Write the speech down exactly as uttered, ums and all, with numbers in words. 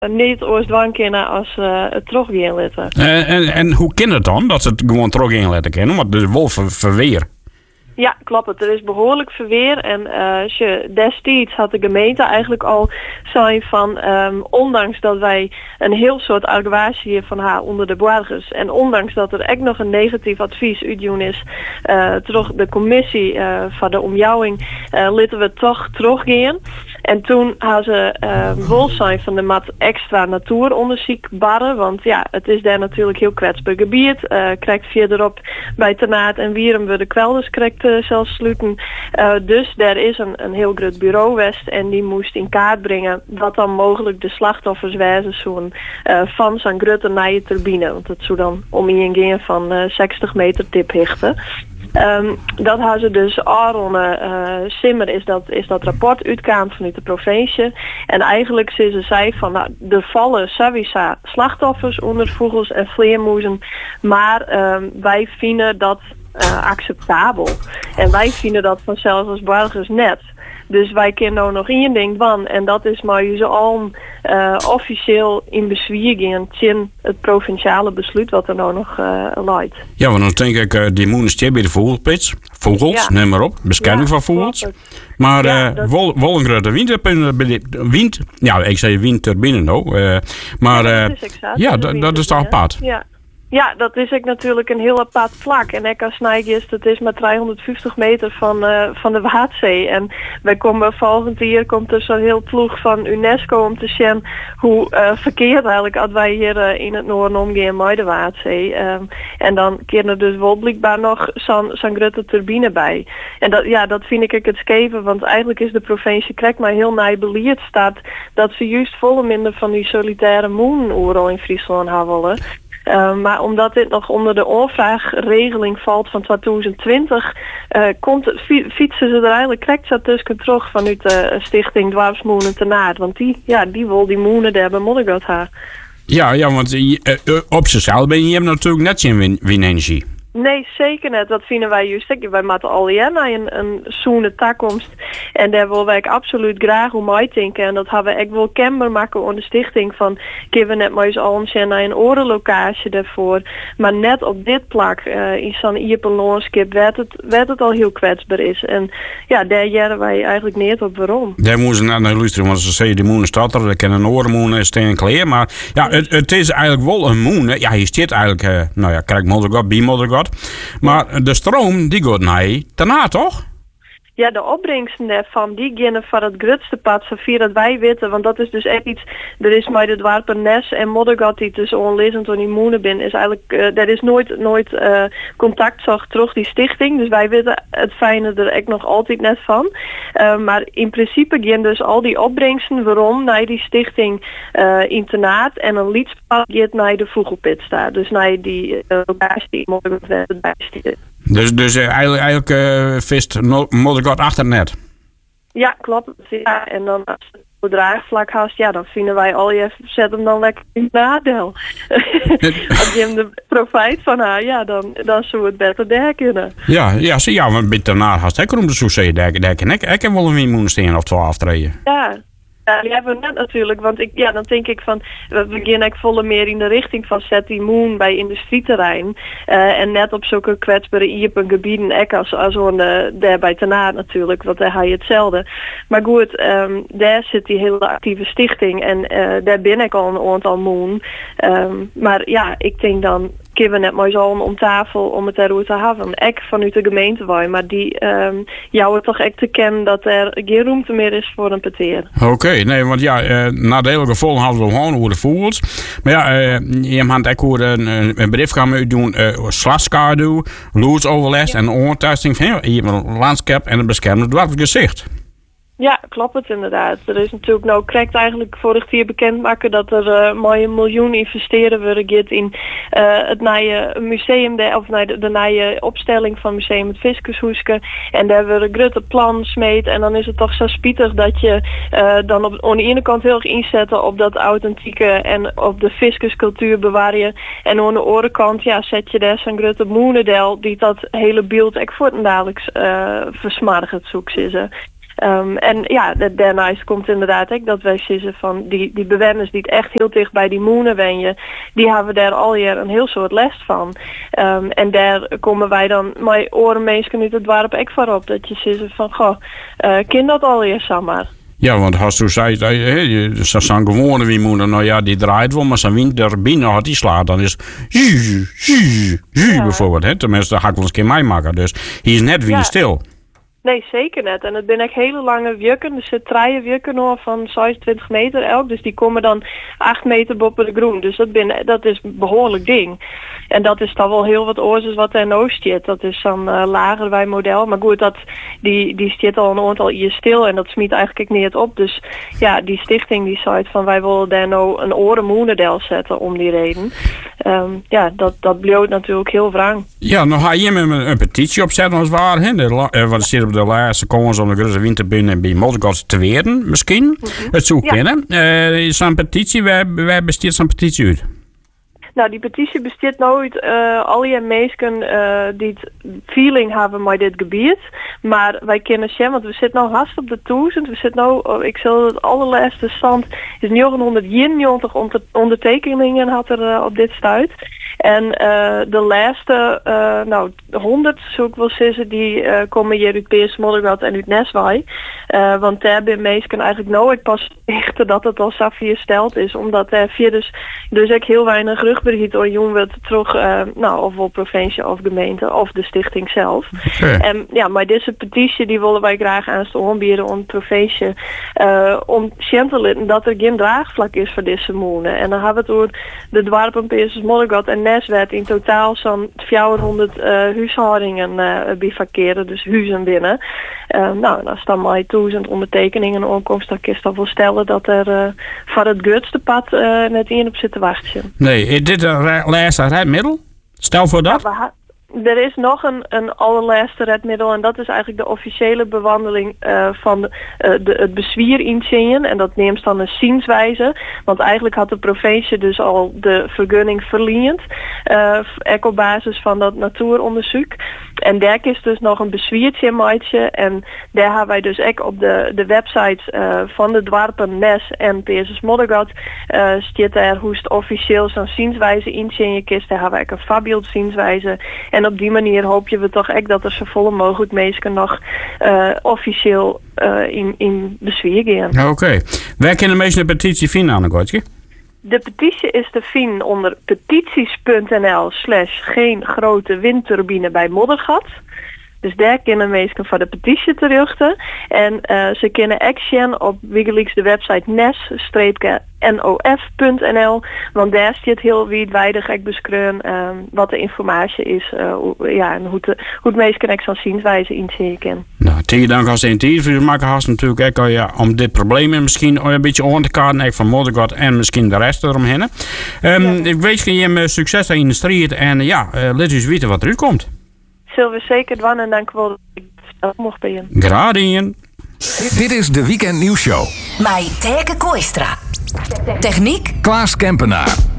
niet ooit kennen als uh, het teruggaan laten. Uh, en, en hoe kan het dan dat ze het gewoon teruggaan laten kennen? Want de wolf ver, verweer. Ja, klopt. Er is behoorlijk verweer. En uh, je, destijds had de gemeente eigenlijk al zijn van... Um, ondanks dat wij een heel soort arguatie van haar onder de burgers... en ondanks dat er echt nog een negatief advies uitgegaan is... Uh, terug de commissie uh, van de omjouwing... Uh, lieten we toch teruggaan. En toen hadden ze uh, wel zijn van de mat extra natuuronderzoek barren. Want ja, het is daar natuurlijk heel kwetsbaar gebied. Uh, krijgt verderop bij Tenaat en Wierum we de kwelders krijgt uh, zelfs sluiten. Uh, dus daar is een, een heel groot bureau west. En die moest in kaart brengen wat dan mogelijk de slachtoffers wijzen zo'n uh, van zo'n grote nije turbine. Want het zou dan om in gaan van uh, zestig meter tiphichten. Um, dat hadden ze dus Aron uh, Simmer is dat, is dat rapport uitkwam vanuit de provincie. En eigenlijk zei ze zei van nou, er vallen sowieso slachtoffers onder vogels en vleermuizen. Maar um, wij vinden dat uh, acceptabel. En wij vinden dat vanzelf als burgers net. Dus wij kunnen er nog één ding van. En dat is maar je al uh, officieel in bezwier gaan tegen het provinciale besluit wat er nou nog uh, leidt. Ja, want dan denk ik, uh, die moesten bij de vogelpits. Vogels, ja. Neem maar op. Bescherming ja, van vogels. Maar ja, uh, dat... wol, wol een grote wind, wind. Ja, ik zei windturbine nou. Uh, maar uh, ja, dat is, exact, ja, dat, dat is toch apart. Ja. Ja, dat is ook natuurlijk een heel apart vlak. En ik als Snijgist, dat is maar driehonderdvijftig meter van, uh, van de Waadzee. En wij komen volgend jaar komt er zo'n heel ploeg van UNESCO om te zien hoe uh, verkeerd eigenlijk als wij hier uh, in het noorden omgaan met de Waadzee. Um, en dan keren er dus wel blijkbaar nog zo'n zo'n grote turbine bij. En dat, ja, dat vind ik het scheven, want eigenlijk is de provincie Krek maar heel naai beleerd staat dat ze juist volle minder van die solitaire moon overal in Friesland hebben. Uh, maar omdat dit nog onder de oorvraagregeling valt van twintig twintig, uh, komt, fietsen ze er eigenlijk correct zo tussen terug vanuit de stichting Dwarfsmoenen te Naad. Want die, ja, die wil die moenen daar bij Moddergat haar. Ja, ja, want uh, op zichzelf ben je natuurlijk net geen windenergie. Nee, zeker net. Dat vinden wij juist. Wij moeten al naar een, een zoene toekomst. En daar willen wij absoluut graag om uit denken. En dat hebben we ook wel kenbaar maken onder de stichting. Van, kunnen we net maar eens al naar een orenlocatie daarvoor. Maar net op dit plak, uh, in zo'n iepenloonskip, werd het, werd het al heel kwetsbaar is. En ja, daar jaren wij eigenlijk niet op waarom. Daar moeten ze naar luisteren, want ze zeggen, die moenen staat er. Ik ken een orenmoen, steen kleer. Maar ja, het, het is eigenlijk wel een moen. Hè. Ja, hier zit eigenlijk, uh, nou ja, kijk, Moddergat, bij Moddergat. Maar de stroom, die gaat naar daarna, toch? Ja, de opbrengsten daarvan, die gaan van het grootste pad, zover dat wij weten. Want dat is dus echt iets, er is maar de Dwarpen Nes en Moddergat die tussen onlezend en die moenen binnen. Is eigenlijk, uh, er is nooit, nooit uh, contact zag terug die stichting. Dus wij weten het fijne er echt nog altijd net van. Uh, maar in principe gaan dus al die opbrengsten, waarom, naar die stichting uh, internaat. En een liedspad gaat naar de vogelpit staat. Dus naar die uh, locatie die Moddergat bijstuurt. Dus, dus uh, eigenlijk, eigenlijk uh, vist Moddergat achter net? Ja, klopt. Ja, en dan als je het draagvlak hast, ja, dan vinden wij al je zet hem dan lekker in het nadeel. Als je hem de profijt van haar, ja, dan, dan zou het beter daar kunnen. Ja, ja, ja, maar binnen daarna hast ik om de soezee daar ken ik. Ik heb wel een windmoensteen of twaalf treden. Ja. Ja, die hebben we net natuurlijk, want ik, ja, dan denk ik van, we beginnen ik volle meer in de richting van zet die moon bij industrieterrein. Uh, en net op zulke kwetsbare iepen gebieden, ook als, als uh, daar bij Tenaat natuurlijk, want daar ga je hetzelfde. Maar goed, um, daar zit die hele actieve stichting en uh, daar ben ik al een aantal moon. Um, maar ja, ik denk dan, kunnen we net maar zo om tafel om het erover te hebben. Ik vanuit de gemeente wou, maar die um, jou het toch echt te kennen dat er geen ruimte meer is voor een peteer. Oké, okay, nee, want ja, uh, na de hele gevolgen hadden we gewoon over de vogels. Maar ja, uh, je hebt ook over een, een brief gaan we doen, uh, slaskadu, loodsoverlast ja. en oortesting van je een landschap en een beschermd dwarfgezicht. Ja, klopt het inderdaad. Er is natuurlijk nou correct eigenlijk vorig jaar bekendmaken dat er uh, maar een miljoen investeren worden in uh, het nieuwe museum, de, of nee, de, de nieuwe opstelling van museum het Fiskushoeske. En daar hebben we een grote plan smeet. En dan is het toch zo spietig dat je uh, dan op aan de ene kant heel erg inzetten op dat authentieke en op de Fiskuscultuur bewaren. En aan de andere kant ja, zet je daar zo'n grote moenendel die dat hele beeld echt voor het dadelijks uh, versmargend zoekt is. Um, en ja, daarnaast komt inderdaad ook dat wij zeggen van die, die bewoners die het echt heel dicht bij die moenen wenjen, die hebben daar al jaar een heel soort les van. Um, en daar komen wij dan met orenmeesken uit het dorp ook voor op. Dat je zegt van, goh, uh, ken dat al jaar zomaar. Ja, want als je zei, dat zijn gewone wiemoeder, nou ja, die draait wel, maar zijn wind er binnen had die slaat, dan is zie, zie, zie ja. bijvoorbeeld. Hè? Tenminste, dat ga ik wel eens een keer mij maken. Dus hij is net windstil. Ja. Nee, zeker net. En het zijn echt hele lange wjukken. Er zit drie wjukken nog van zesentwintig meter elk. Dus die komen dan acht meter boven de groen. Dus dat, ben, dat is een behoorlijk ding. En dat is dan wel heel wat oorzaak wat er nou zit. Dat is dan uh, lager bij model. Maar goed, dat, die, die zit al een aantal jaar stil. En dat smiet eigenlijk niet op. Dus ja, die stichting die zei van wij willen daar nou een orenmoenendel zetten om die reden. Um, ja, dat, dat bleef natuurlijk heel wrang. Ja, nou ga je een, een petitie opzetten als het ware. Hè? De, uh, wat zit op de laatste kans om de grote winterbinnen bij Moddergat te werden, misschien. Mm-hmm. Het zoek ja. kennen. Uh, is een petitie, waar, waar besteedt zo'n petitie uit? Nou, die petitie bestaat nooit uh, al die mensen uh, die het feeling hebben met dit gebied. Maar wij kennen Shem, want we zitten nu haast op de duizend. We zitten nu, uh, ik zal het allerlaatste stand, is negenhonderdeenennegentig onder, ondertekeningen had er uh, op dit stuit. En uh, de laatste, uh, nou, honderd, zou ik wel zeggen, die uh, komen hier uit Peers, Moddergat en uit Neswaai. Uh, want daar ben mensen eigenlijk nooit pas echt dat het al Safia stelt is. Omdat er via dus, dus echt heel weinig rugbericht door jong wordt terug, uh, nou, of wel provincie of gemeente of de stichting zelf. Okay. En ja, maar deze petitie die willen wij graag aan te aanbieden om de provincie uh, om te laten dat er geen draagvlak is voor deze moenen. En dan hebben we het over de dorpen Peers, Moddergat en werd in totaal zo'n vierhonderd uh, huishoudingen uh, bivakeren, dus huizen binnen. Uh, nou, als dan maar duizend ondertekeningen aankomst, dan kun je dan wel stellen dat er uh, voor het grootste pad uh, net in op zit te wachten. Nee, is dit een laatste redmiddel? Stel voor dat. Ja, er is nog een, een allerlaatste redmiddel en dat is eigenlijk de officiële bewandeling uh, van de, uh, de, het bezwier inzien. En dat neemt dan een zienswijze. Want eigenlijk had de provincie dus al de vergunning verleend. Uh, op basis van dat natuuronderzoek. En daar is dus nog een bezwiertje maatje. En daar hebben wij dus ook op de, de websites uh, van de dorpen Nes en Peers Moddergat uh, staat daar hoe het officieel zo'n zienswijze inzien kist. Daar hebben wij ook een fabiel zienswijze. En op die manier hoop je we toch echt dat er zo volle mogelijk mensen nog uh, officieel uh, in, in bezwier gaan. Oké. Okay. Waar kunnen mensen de petitie vinden aan de Gortje? De petitie is te vinden onder petities.nl slash geen grote windturbine bij Moddergat. Dus daar kunnen mensen van de petitie terugten. En uh, ze kunnen action op Wikileaks de website nes-N O F punt N L. Want daar staat heel wijdwijdig ik beschreven uh, wat de informatie is. Uh, hoe, ja, en hoe, te, hoe het mensen echt zo'n zienswijze inzien kan. Nou, tegen dank als een interview maken haast natuurlijk ook, ja, om dit probleem misschien een beetje aan te kaarten van Moddergat en misschien de rest eromheen. Um, ja. Ik weet dat je hem succes in de strijd en ja, uh, laat eens weten wat eruit komt. Zullen we zeker doen en dank wel dat ik zelf mocht bij je. Graag in. Dit is de Weekend Nieuws Show. Bij Teke Kooistra. Techniek Klaas Kempenaar.